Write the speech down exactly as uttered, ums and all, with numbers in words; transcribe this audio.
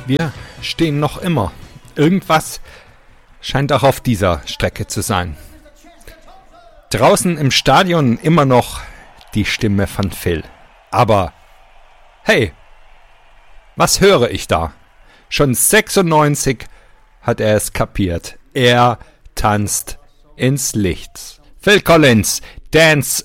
Wir stehen noch immer. Irgendwas scheint auch auf dieser Strecke zu sein. Draußen im Stadion immer noch die Stimme von Phil. Aber, hey, was höre ich da? Schon sechsundneunzig hat er es kapiert. Er tanzt ins Licht. Phil Collins, Dance